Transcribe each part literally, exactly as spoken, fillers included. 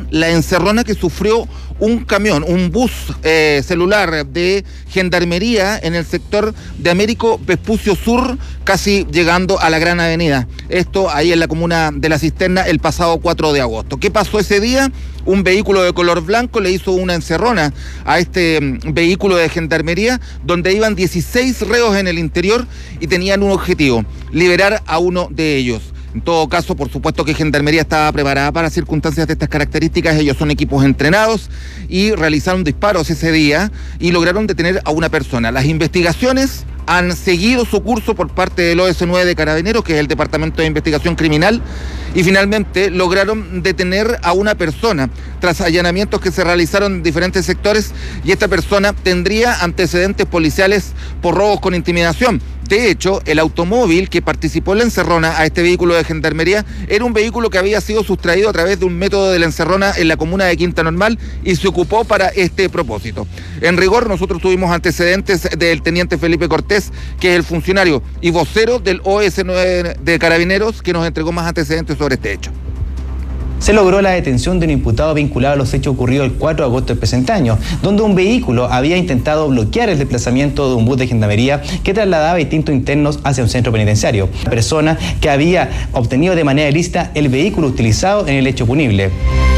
la encerrona que sufrió un camión, un bus eh, celular de gendarmería en el sector de Américo Vespucio Sur, casi llegando a la Gran Avenida. Esto ahí en la comuna de La Cisterna el pasado cuatro de agosto. ¿Qué pasó ese día? Un vehículo de color blanco le hizo una encerrona a este mm, vehículo de gendarmería, donde iban dieciséis reos en el interior y tenían un objetivo: liberar a uno de ellos. En todo caso, por supuesto que Gendarmería estaba preparada para circunstancias de estas características. Ellos son equipos entrenados y realizaron disparos ese día y lograron detener a una persona. Las investigaciones han seguido su curso por parte del O S nueve de Carabineros, que es el Departamento de Investigación Criminal, y finalmente lograron detener a una persona tras allanamientos que se realizaron en diferentes sectores, y esta persona tendría antecedentes policiales por robos con intimidación. De hecho, el automóvil que participó en la encerrona a este vehículo de gendarmería era un vehículo que había sido sustraído a través de un método de la encerrona en la comuna de Quinta Normal y se ocupó para este propósito. En rigor, nosotros tuvimos antecedentes del teniente Felipe Cortés, que es el funcionario y vocero del O S nueve de Carabineros, que nos entregó más antecedentes sobre este hecho. Se logró la detención de un imputado vinculado a los hechos ocurridos el cuatro de agosto del presente año, donde un vehículo había intentado bloquear el desplazamiento de un bus de gendarmería que trasladaba distintos internos hacia un centro penitenciario. La persona que había obtenido de manera ilícita el vehículo utilizado en el hecho punible.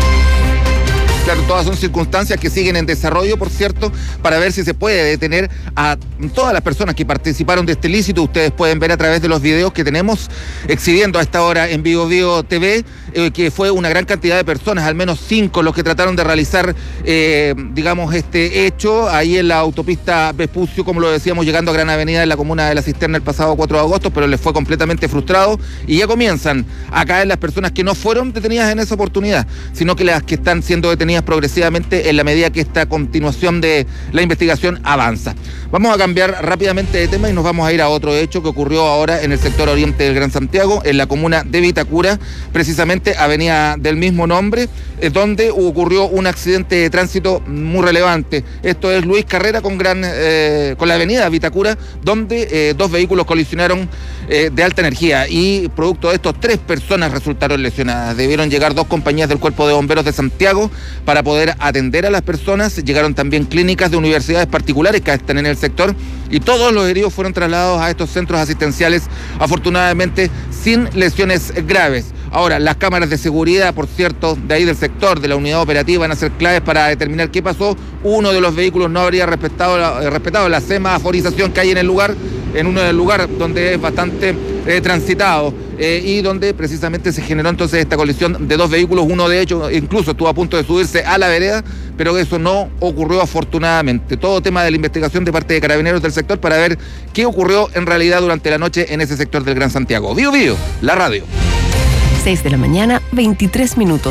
Claro, todas son circunstancias que siguen en desarrollo, por cierto, para ver si se puede detener a todas las personas que participaron de este ilícito. Ustedes pueden ver a través de los videos que tenemos exhibiendo a esta hora en Vivo Vivo T V, eh, que fue una gran cantidad de personas, al menos cinco, los que trataron de realizar, eh, digamos, este hecho ahí en la autopista Vespucio, como lo decíamos, llegando a Gran Avenida en la comuna de La Cisterna el pasado cuatro de agosto, pero les fue completamente frustrado y ya comienzan a caer las personas que no fueron detenidas en esa oportunidad, sino que las que están siendo detenidas progresivamente en la medida que esta continuación de la investigación avanza. Vamos a cambiar rápidamente de tema y nos vamos a ir a otro hecho que ocurrió ahora en el sector oriente del Gran Santiago, en la comuna de Vitacura, precisamente avenida del mismo nombre, eh, donde ocurrió un accidente de tránsito muy relevante. Esto es Luis Carrera con, gran, eh, con la avenida Vitacura, donde eh, dos vehículos colisionaron eh, de alta energía y producto de esto tres personas resultaron lesionadas. Debieron llegar dos compañías del Cuerpo de Bomberos de Santiago para poder atender a las personas. Llegaron también clínicas de universidades particulares que están en el sector y todos los heridos fueron trasladados a estos centros asistenciales, afortunadamente sin lesiones graves. Ahora, las cámaras de seguridad, por cierto, de ahí del sector, de la unidad operativa, van a ser claves para determinar qué pasó. Uno de los vehículos no habría respetado la, eh, respetado la semaforización que hay en el lugar, en uno del lugar donde es bastante eh, transitado eh, y donde precisamente se generó entonces esta colisión de dos vehículos. Uno de ellos incluso estuvo a punto de subirse a la vereda, pero eso no ocurrió afortunadamente. Todo tema de la investigación de parte de Carabineros del sector para ver qué ocurrió en realidad durante la noche en ese sector del Gran Santiago. Vivo Vivo, la radio. seis de la mañana, veintitrés minutos.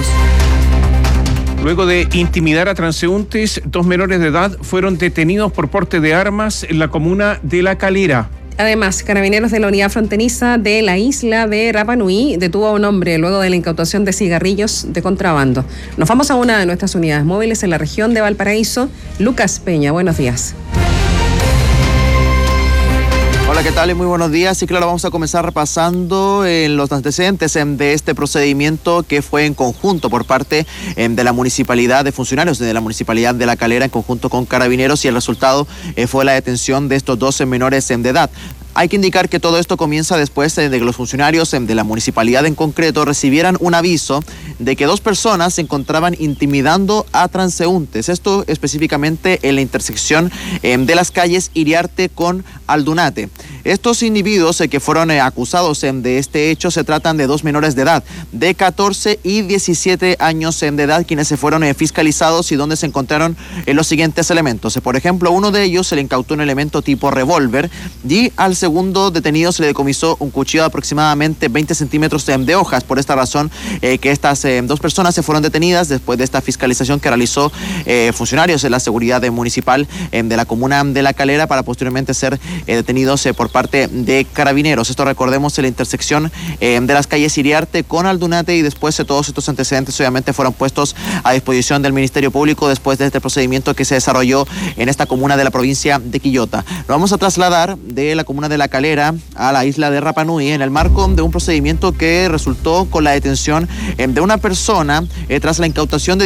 Luego de intimidar a transeúntes, dos menores de edad fueron detenidos por porte de armas en la comuna de La Calera. Además, Carabineros de la unidad fronteriza de la isla de Rapa Nui detuvo a un hombre luego de la incautación de cigarrillos de contrabando. Nos vamos a una de nuestras unidades móviles en la región de Valparaíso. Lucas Peña, buenos días. Hola, ¿qué tal? Muy buenos días. Y claro, vamos a comenzar repasando en los antecedentes de este procedimiento que fue en conjunto por parte de la municipalidad, de funcionarios de la municipalidad de La Calera en conjunto con Carabineros, y el resultado fue la detención de estos doce menores de edad. Hay que indicar que todo esto comienza después de que los funcionarios de la municipalidad en concreto recibieran un aviso de que dos personas se encontraban intimidando a transeúntes. Esto específicamente en la intersección de las calles Iriarte con Aldunate. Estos individuos que fueron acusados de este hecho se tratan de dos menores de edad, de catorce y diecisiete años de edad, quienes se fueron fiscalizados y donde se encontraron los siguientes elementos. Por ejemplo, uno de ellos se le incautó un elemento tipo revólver y al segundo detenido se le decomisó un cuchillo de aproximadamente veinte centímetros de hojas. Por esta razón eh, que estas eh, dos personas se fueron detenidas después de esta fiscalización que realizó eh, funcionarios de la seguridad municipal eh, de la comuna de La Calera para posteriormente ser eh, detenidos eh, por parte de Carabineros. Esto, recordemos, en la intersección eh, de las calles Iriarte con Aldunate, y después eh, todos estos antecedentes obviamente fueron puestos a disposición del Ministerio Público después de este procedimiento que se desarrolló en esta comuna de la provincia de Quillota. Lo vamos a trasladar de la comuna de La Calera a la isla de Rapa Nui en el marco de un procedimiento que resultó con la detención de una persona eh, tras la incautación de